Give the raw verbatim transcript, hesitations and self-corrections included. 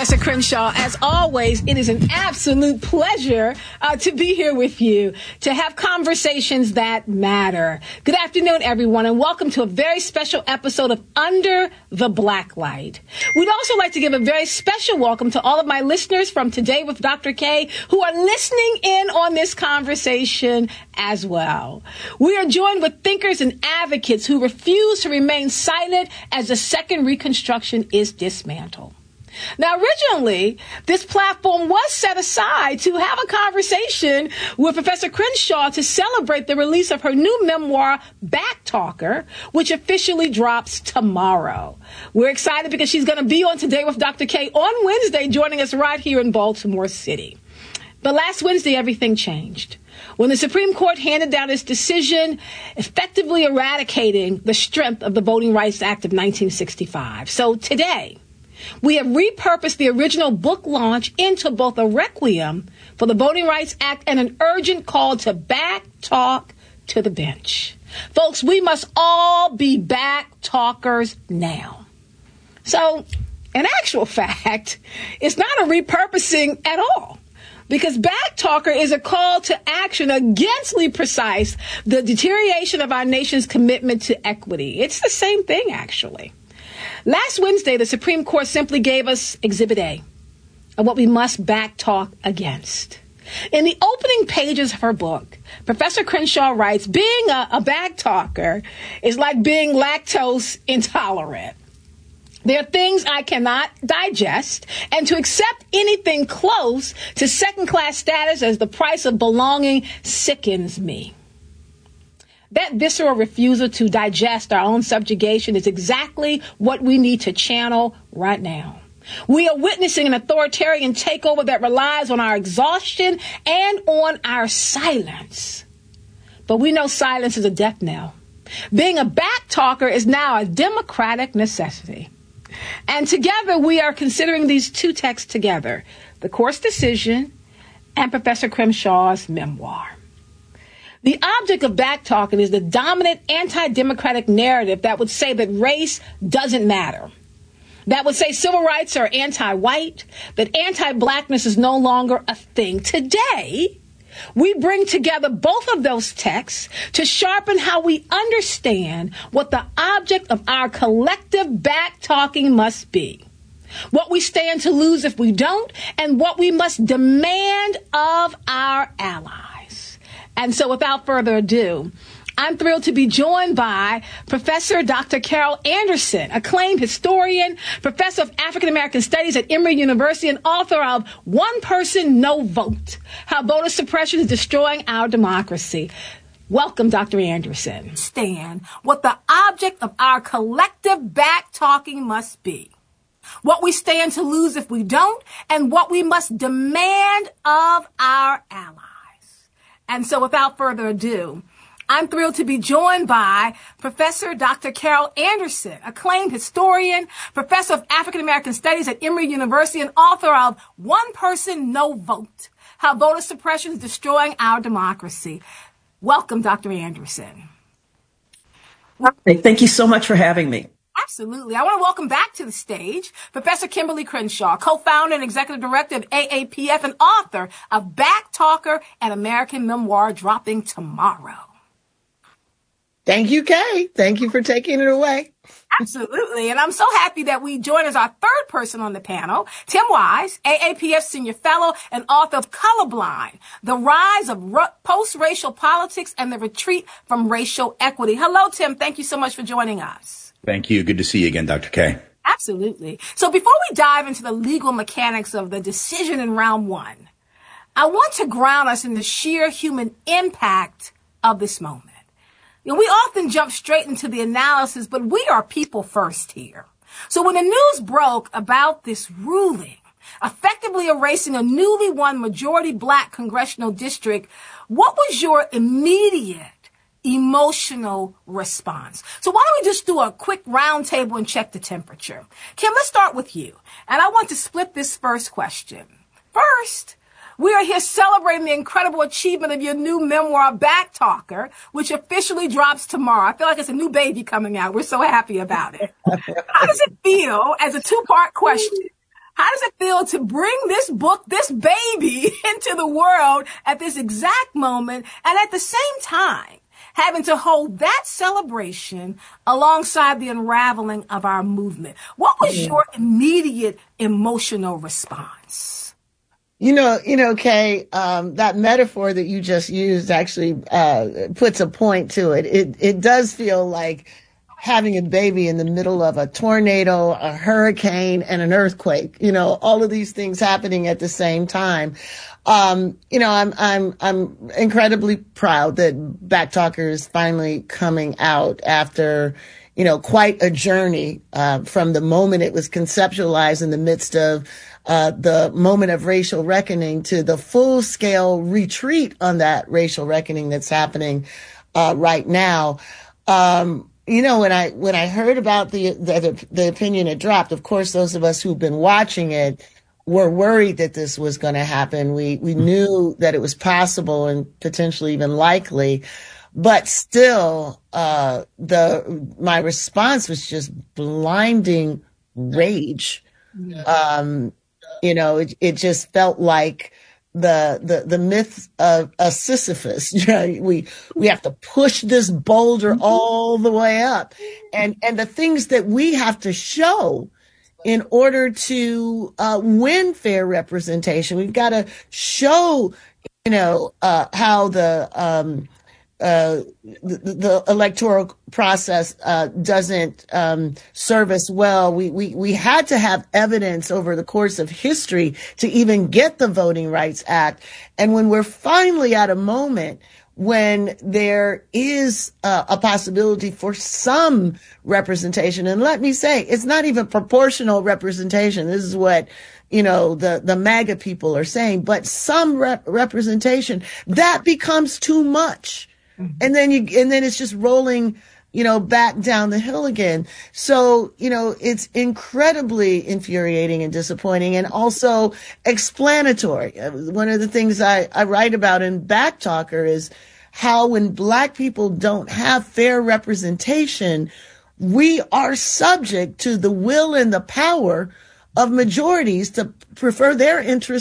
Professor Crenshaw. As always, it is an absolute pleasure uh, to be here with you, to have conversations that matter. Good afternoon, everyone, and welcome to a very special episode of Under the Black Light. We'd also like to give a very special welcome to all of my listeners from Today with Doctor K who are listening in on this conversation as well. We are joined with thinkers and advocates who refuse to remain silent as the Second Reconstruction is dismantled. Now, originally, this platform was set aside to have a conversation with Professor Crenshaw to celebrate the release of her new memoir, Backtalker, which officially drops tomorrow. We're excited because she's going to be on Today with Doctor K on Wednesday, joining us right here in Baltimore City. But last Wednesday, everything changed when the Supreme Court handed down its decision effectively eradicating the strength of the Voting Rights Act of nineteen sixty-five. So today, we have repurposed the original book launch into both a requiem for the Voting Rights Act and an urgent call to back talk to the bench. Folks, we must all be back talkers now. So, in actual fact, it's not a repurposing at all, because Backtalker is a call to action against Lee Precise, the deterioration of our nation's commitment to equity. It's the same thing, actually. Last Wednesday, the Supreme Court simply gave us Exhibit A of what we must backtalk against. In the opening pages of her book, Professor Crenshaw writes, being a, a backtalker is like being lactose intolerant. There are things I cannot digest, and to accept anything close to second-class status as the price of belonging sickens me. That visceral refusal to digest our own subjugation is exactly what we need to channel right now. We are witnessing an authoritarian takeover that relies on our exhaustion and on our silence. But we know silence is a death knell. Being a backtalker is now a democratic necessity. And together we are considering these two texts together, the court's decision and Professor Crenshaw's memoir. The object of backtalking is the dominant anti-democratic narrative that would say that race doesn't matter, that would say civil rights are anti-white, that anti-blackness is no longer a thing. Today, we bring together both of those texts to sharpen how we understand what the object of our collective backtalking must be, what we stand to lose if we don't, and what we must demand of our allies. And so without further ado, I'm thrilled to be joined by Professor Doctor Carol Anderson, acclaimed historian, professor of African American Studies at Emory University, and author of One Person, No Vote, How Voter Suppression is Destroying Our Democracy. Welcome, Doctor Anderson. Stand what the object of our collective backtalking must be, what we stand to lose if we don't, and what we must demand of our allies. And so without further ado, I'm thrilled to be joined by Professor Doctor Carol Anderson, acclaimed historian, professor of African American Studies at Emory University, and author of One Person, No Vote, How Voter Suppression is Destroying Our Democracy. Welcome, Doctor Anderson. Hi, thank you so much for having me. Absolutely. I want to welcome back to the stage Professor Kimberly Crenshaw, co-founder and executive director of A A P F and author of Backtalker, an American Memoir, dropping tomorrow. Thank you, Kay. Thank you for taking it away. Absolutely. And I'm so happy that we join as our third person on the panel, Tim Wise, A A P F senior fellow and author of Colorblind, The Rise of Ru- Post-Racial Politics and the Retreat from Racial Equity. Hello, Tim. Thank you so much for joining us. Thank you. Good to see you again, Doctor K. Absolutely. So before we dive into the legal mechanics of the decision in round one, I want to ground us in the sheer human impact of this moment. You know, we often jump straight into the analysis, but we are people first here. So when the news broke about this ruling, effectively erasing a newly won majority black congressional district, what was your immediate emotional response? So why don't we just do a quick round table and check the temperature? Kim, let's start with you. And I want to split this first question. First, we are here celebrating the incredible achievement of your new memoir, Backtalker, which officially drops tomorrow. I feel like it's a new baby coming out. We're so happy about it. How does it feel, as a two-part question, How does it feel to bring this book, this baby, into the world at this exact moment, and at the same time having to hold that celebration alongside the unraveling of our movement? What was mm-hmm. your immediate emotional response? You know, you know, Kay, um, that metaphor that you just used actually uh, puts a point to it. It it does feel like having a baby in the middle of a tornado, a hurricane, and an earthquake. You know, all of these things happening at the same time. Um, you know, I'm I'm I'm incredibly proud that Backtalker is finally coming out after, you know, quite a journey uh, from the moment it was conceptualized in the midst of uh the moment of racial reckoning to the full scale retreat on that racial reckoning that's happening uh right now. Um You know, when I when I heard about the, the the opinion it dropped, of course, those of us who've been watching it were worried that this was going to happen. We we knew that it was possible and potentially even likely, but still, uh, the my response was just blinding rage. Um, you know, it it just felt like the, the, the myth of a Sisyphus. we, we have to push this boulder all the way up, and, and the things that we have to show in order to, uh, win fair representation. We've got to show, you know, uh, how the, um, Uh, the, the electoral process uh, doesn't um, serve us well. We, we we had to have evidence over the course of history to even get the Voting Rights Act. And when we're finally at a moment when there is uh, a possibility for some representation, and let me say, it's not even proportional representation. This is what, you know, the, the MAGA people are saying, but some rep- representation, that becomes too much. And then you, and then it's just rolling, you know, back down the hill again. So, you know, it's incredibly infuriating and disappointing, and also explanatory. One of the things I, I write about in Backtalker is how when Black people don't have fair representation, we are subject to the will and the power of majorities to prefer their interests